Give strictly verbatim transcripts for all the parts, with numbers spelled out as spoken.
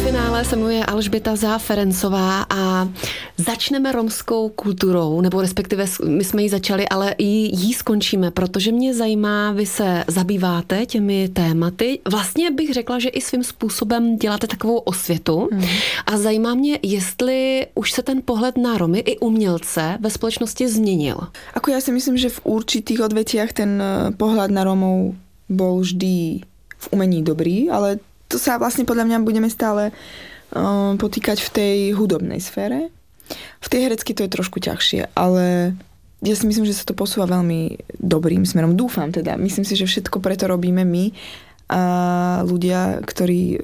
finále se mnou je Alžběta Záferencová a začneme romskou kulturou, nebo respektive my jsme ji začali, ale i jí skončíme, protože mě zajímá, vy se zabýváte těmi tématy. Vlastně bych řekla, že i svým způsobem děláte takovou osvětu hmm. a zajímá mě, jestli už se ten pohled na Romy i umělce ve společnosti změnil. Ako ja si myslím, že v určitých odvetiach ten pohľad na Romov bol vždy v umení dobrý, ale to sa vlastne podľa mňa budeme stále uh, potýkať v tej hudobnej sfére. V tej hereckej to je trošku ťažšie, ale ja si myslím, že sa to posúva veľmi dobrým smerom. Dúfam teda. Myslím si, že všetko preto robíme my a ľudia, ktorí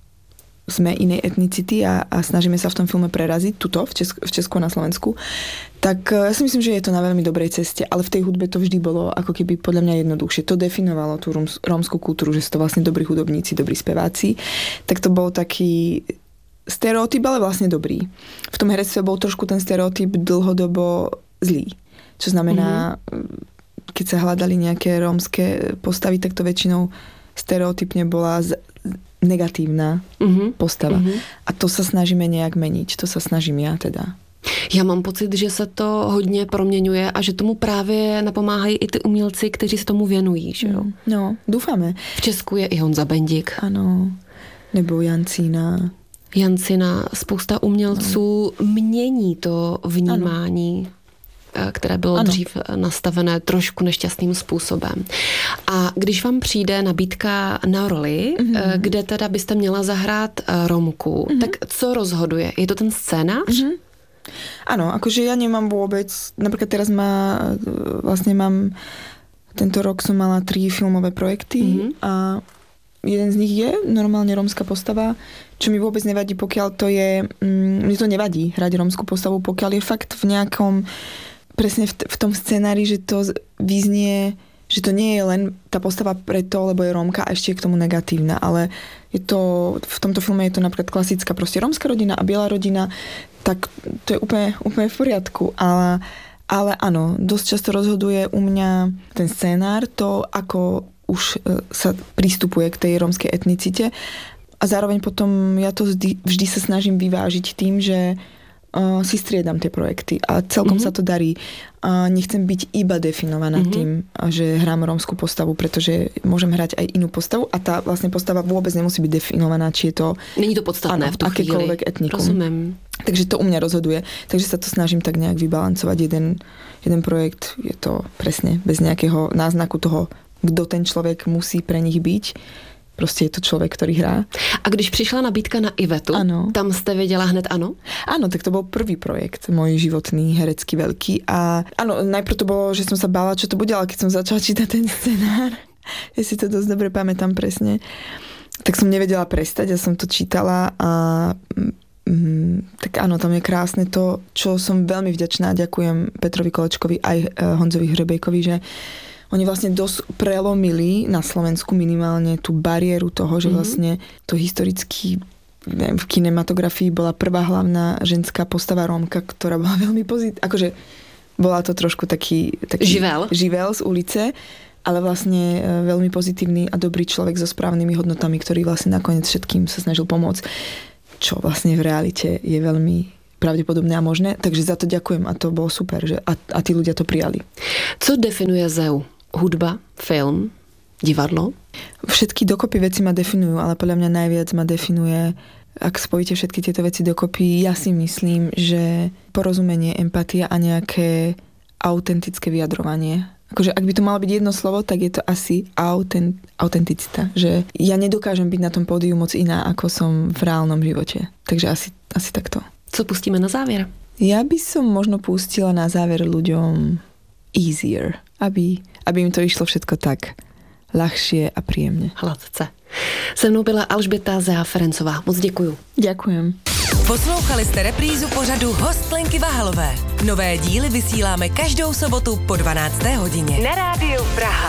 sme inej etnicity a, a snažíme sa v tom filme preraziť tuto, v, Česku, v Česku a na Slovensku, tak ja si myslím, že je to na veľmi dobrej ceste, ale v tej hudbe to vždy bolo ako keby podľa mňa jednoduchšie. To definovalo tú roms, rómskú kultúru, že sú to vlastne dobrí hudobníci, dobrí speváci. Tak to bol taký stereotyp, ale vlastne dobrý. V tom herectve bol trošku ten stereotyp dlhodobo zlý. Čo znamená, mm-hmm. keď sa hľadali nejaké rómske postavy, tak to väčšinou stereotypne bola z, negatívna mm-hmm. postava. Mm-hmm. A to sa snažíme nejak meniť. To sa snažím ja teda. Já mám pocit, že se to hodně proměňuje a že tomu právě napomáhají i ty umělci, kteří se tomu věnují. Že jo? No, doufáme. V Česku je i Honza Bendik. Ano. Nebo Jancína. Jancina. Spousta umělců no. mění to vnímání. Ano. Které bylo ano. dřív nastavené trošku nešťastným způsobem. A když vám přijde nabídka na roli, mm-hmm. kde teda byste měla zahrát Romku, mm-hmm. tak co rozhoduje? Je to ten scénář? Mm-hmm. Áno, akože ja nemám vôbec, napríklad teraz má, vlastne mám, tento rok som mala tri filmové projekty mm-hmm. a jeden z nich je normálne rómska postava, čo mi vôbec nevadí, pokiaľ to je, mm, mne to nevadí hrať rómsku postavu, pokiaľ je fakt v nejakom presne v, t- v tom scenári, že to vyznie, že to nie je len tá postava preto, lebo je Rómka a ešte je k tomu negatívna, ale je to, v tomto filme je to napríklad klasická proste rómska rodina a biela rodina, tak to je úplne, úplne v poriadku. Ale, ale áno, dosť často rozhoduje u mňa ten scénár, to ako už sa pristupuje k tej rómskej etnicite a zároveň potom ja to vždy, vždy sa snažím vyvážiť tým, že Uh, si striedam tie projekty a celkom mm-hmm. sa to darí. Uh, nechcem byť iba definovaná mm-hmm. tým, že hrám rómsku postavu, pretože môžem hrať aj inú postavu a tá vlastne postava vôbec nemusí byť definovaná, či je to... Není to podstatné v tú chvíli. Etnikum. Rozumiem. Takže to u mňa rozhoduje. Takže sa to snažím tak nejak vybalancovať. Jeden, jeden projekt je to presne bez nejakého náznaku toho, kto ten človek musí pre nich byť. Prostě je to člověk, který hrá. A když přišla nabídka na Ivetu, ano. tam jste věděla hned ano? Áno, tak to bol prvý projekt, môj životný, herecký veľký. A áno, najprv to bolo, že som sa bála, čo to bude, ale keď som začala čítať ten scenár, ja si to dosť dobre pamätám presne, tak som nevedela prestať, ja som to čítala a mm, tak áno, tam je krásne to, čo som veľmi vďačná, ďakujem Petrovi Kolečkovi aj Honzovi Hrebejkovi, že oni vlastne dosť prelomili na Slovensku minimálne tú bariéru toho, že vlastne to historicky neviem, v kinematografii bola prvá hlavná ženská postava Rómka, ktorá bola veľmi pozitívna. Akože bola to trošku taký, taký živel. živel z ulice, ale vlastne veľmi pozitívny a dobrý človek so správnymi hodnotami, ktorý vlastne nakoniec všetkým sa snažil pomôcť, čo vlastne v realite je veľmi pravdepodobné a možné. Takže za to ďakujem a to bolo super, že a, a tí ľudia to prijali. Co definuje Zeu? Hudba, film, divadlo? Všetky dokopy veci ma definujú, ale podľa mňa najviac ma definuje, ak spojíte všetky tieto veci dokopy, ja si myslím, že porozumenie, empatia a nejaké autentické vyjadrovanie. Akože ak by to malo byť jedno slovo, tak je to asi autent, autenticita. Že ja nedokážem byť na tom pódiu moc iná, ako som v reálnom živote. Takže asi, asi takto. Co pustíme na záver? Ja by som možno pustila na záver ľuďom easier, aby, aby im to išlo všetko tak ľahšie a príjemne. Hladce. Se mnou byla Alžběta Záferencová. Moc děkuju. Ďakujem. Poslouchali jste reprízu pořadu Host Lenky Vahalové. Nové díly vysíláme každou sobotu po dvanácté hodině. Na rádiu Praha.